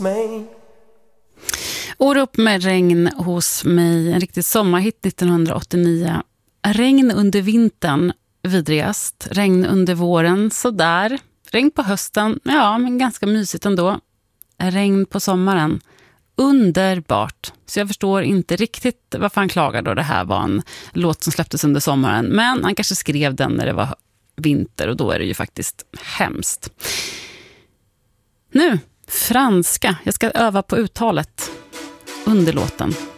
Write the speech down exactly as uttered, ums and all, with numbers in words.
mig. Orup med regn hos mig, en riktig sommarhit nittonhundraåttionio. Regn under vintern, vidrigast. Regn under våren, sådär. Regn på hösten, ja men ganska mysigt ändå. Regn på sommaren, underbart. Så jag förstår inte riktigt varför han klagar då det här var en låt som släpptes under sommaren. Men han kanske skrev den när det var vinter och då är det ju faktiskt hemskt. Nu, franska. Jag ska öva på uttalet under låten.